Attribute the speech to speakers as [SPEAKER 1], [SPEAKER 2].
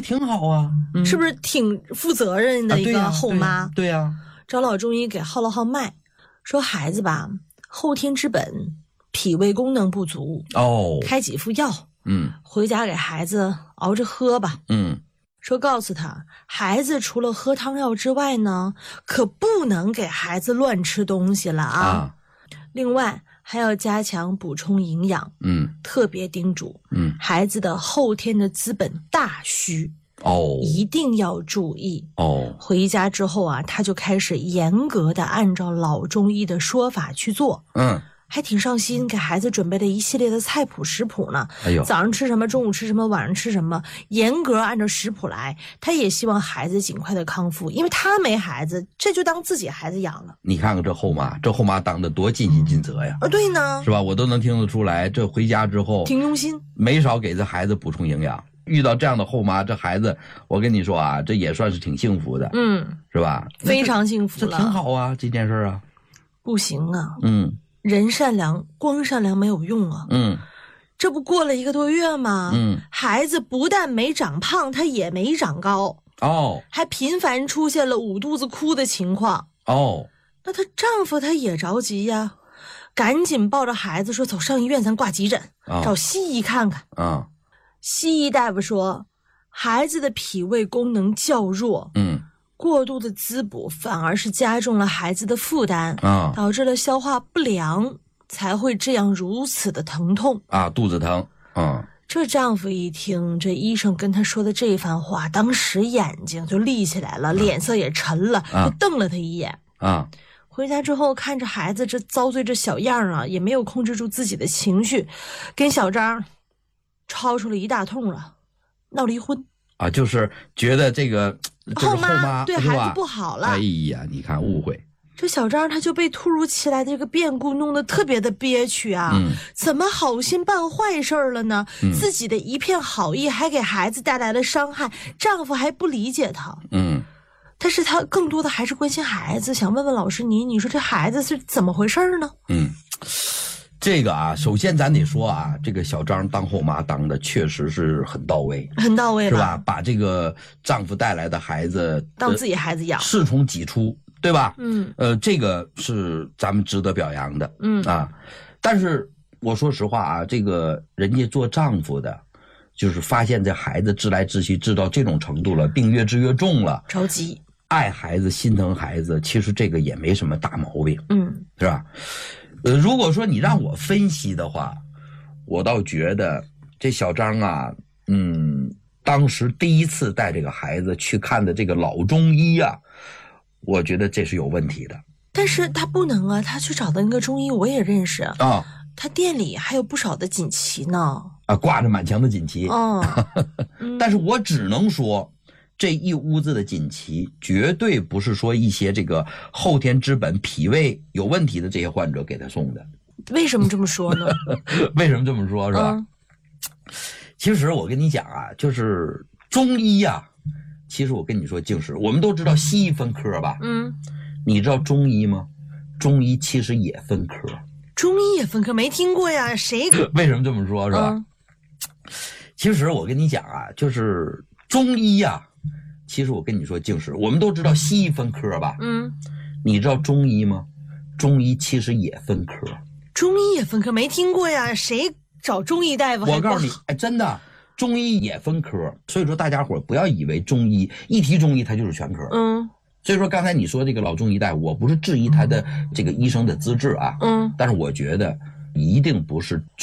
[SPEAKER 1] 挺好啊，
[SPEAKER 2] 是不是挺负责任的一个后妈？
[SPEAKER 1] 对呀，
[SPEAKER 2] 找老中医给号了号脉，说孩子吧，后天之本，脾胃功能不足
[SPEAKER 1] 哦，
[SPEAKER 2] 开几副药，回家给孩子熬着喝吧，说告诉他，孩子除了喝汤药之外呢，可不能给孩子乱吃东西了啊。另外还要加强补充营养，特别叮嘱，孩子的后天的资本大虚，一定要注意。回家之后啊，他就开始严格的按照老中医的说法去做，还挺上心，给孩子准备了一系列的菜谱食谱呢。早上吃什么，中午吃什么，晚上吃什么，严格按照食谱来。他也希望孩子尽快的康复，因为他没孩子，这就当自己孩子养了。
[SPEAKER 1] 你看看这后妈当的多尽心尽责呀！
[SPEAKER 2] 对呢，
[SPEAKER 1] 是吧？我都能听得出来，这回家之后
[SPEAKER 2] 挺用心，
[SPEAKER 1] 没少给这孩子补充营养。遇到这样的后妈，这孩子，我跟你说啊，这也算是挺幸福的，是吧？
[SPEAKER 2] 非常幸福了，
[SPEAKER 1] 这挺好啊，这件事啊。
[SPEAKER 2] 不行啊，人善良，光善良没有用啊。这不过了1个多月吗？孩子不但没长胖，他也没长高，还频繁出现了捂肚子哭的情况。那她丈夫他也着急呀，赶紧抱着孩子说：“走上医院，咱挂急诊，找西医看看。”西医大夫说，孩子的脾胃功能较弱，过度的滋补反而是加重了孩子的负担，导致了消化不良，才会这样如此的疼痛
[SPEAKER 1] 肚子疼。
[SPEAKER 2] 这丈夫一听这医生跟他说的这番话，当时眼睛就立起来了，脸色也沉了，就瞪了他一眼。回家之后看着孩子这遭罪这小样啊，也没有控制住自己的情绪，跟小张吵出了一大通了，闹离婚
[SPEAKER 1] 就是觉得这个
[SPEAKER 2] 后妈对孩子不好了。
[SPEAKER 1] 哎呀，你看误会。
[SPEAKER 2] 这小张他就被突如其来的这个变故弄得特别的憋屈啊，怎么好心办坏事了呢？自己的一片好意还给孩子带来了伤害，丈夫还不理解他。但是他更多的还是关心孩子，想问问老师你说这孩子是怎么回事呢？
[SPEAKER 1] 这个首先咱得说这个小张当后妈当的确实是很到位，
[SPEAKER 2] 很到位吧，
[SPEAKER 1] 是吧？把这个丈夫带来的孩子
[SPEAKER 2] 当自己孩子养，
[SPEAKER 1] 恃宠己出，对吧？这个是咱们值得表扬的，但是我说实话这个人家做丈夫的，就是发现这孩子治来治去治到这种程度了，病越治越重了，
[SPEAKER 2] 着急，
[SPEAKER 1] 爱孩子心疼孩子，其实这个也没什么大毛病，是吧？如果说你让我分析的话，我倒觉得这小张当时第一次带这个孩子去看的这个老中医我觉得这是有问题的。
[SPEAKER 2] 但是他不能他去找的那个中医我也认识他店里还有不少的锦旗呢
[SPEAKER 1] 挂着满墙的锦旗但是我只能说这一屋子的锦旗绝对不是说一些这个后天之本脾胃有问题的这些患者给他送的。
[SPEAKER 2] 为什么这么说呢？
[SPEAKER 1] 为什么这么说是吧？其实我跟你讲就是中医其实我跟你说就是我们都知道西医分科吧，你知道中医吗？中医其实也分科。
[SPEAKER 2] 中医也分科？没听过呀，谁？
[SPEAKER 1] 为什么这么说是吧？其实我跟你讲就是中医其实我跟你说就是我们都知道西医分科吧，你知道中医吗？中医其实也分科。
[SPEAKER 2] 中医也分科？没听过呀，谁找中医大夫？
[SPEAKER 1] 我告诉你真的中医也分科，所以说大家伙不要以为中医一提中医它就是全科。所以说刚才你说这个老中医大夫，我不是质疑他的这个医生的资质但是我觉得一定不是